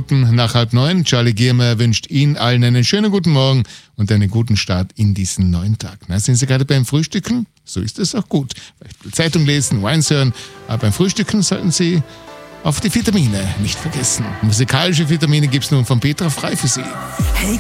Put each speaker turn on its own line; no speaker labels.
Minuten nach 8:30. Charlie Giermeier wünscht Ihnen allen einen schönen guten Morgen und einen guten Start in diesen neuen Tag. Na, sind Sie gerade beim Frühstücken? So ist es auch gut. Vielleicht Zeitung lesen, Wines hören, aber beim Frühstücken sollten Sie auf die Vitamine nicht vergessen. Musikalische Vitamine gibt's nun von Petra frei für Sie.
Hey